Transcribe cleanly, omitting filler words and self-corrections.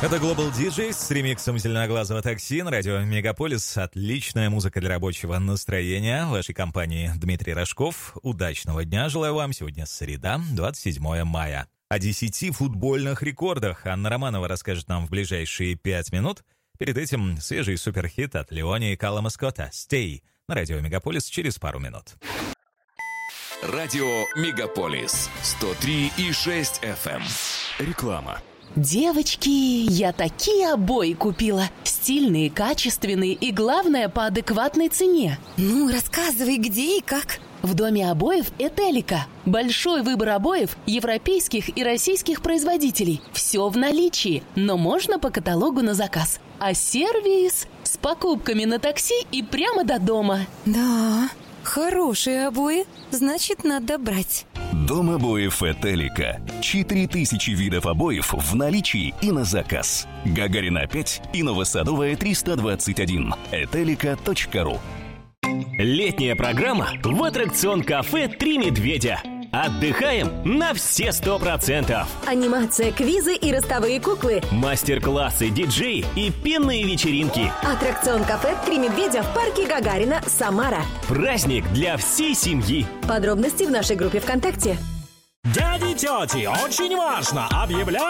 Это Global DJs с ремиксом «Зеленоглазого такси» на радио Мегаполис. Отличная музыка для рабочего настроения. В вашей компании Дмитрий Рожков. Удачного дня желаю вам. Сегодня среда, 27 мая. О 10 футбольных рекордах Анна Романова расскажет нам в ближайшие 5 минут. Перед этим свежий суперхит от Леони и Каллама Скотта «Stay» на радио Мегаполис через пару минут. Радио Мегаполис 103,6 FM. Реклама. Девочки, я такие обои купила. Стильные, качественные и, главное, по адекватной цене. Ну, рассказывай, где и как. В доме обоев «Этелика». Большой выбор обоев европейских и российских производителей. Все в наличии, но можно по каталогу на заказ. А сервис с покупками на такси и прямо до дома. Да, хорошие обои, значит, надо брать. Дом обоев «Этелика». 4000 видов обоев в наличии и на заказ. Гагарина 5 и Новосадовая 321. Этелика.ру. Летняя программа в аттракцион-кафе «Три медведя». Отдыхаем на все 100%. Анимация, квизы и ростовые куклы. Мастер-классы, диджеи и пенные вечеринки. Аттракцион-кафе «Три медведя» в парке Гагарина, Самара. Праздник для всей семьи. Подробности в нашей группе ВКонтакте. Дяди и тети, очень важно! Объявляю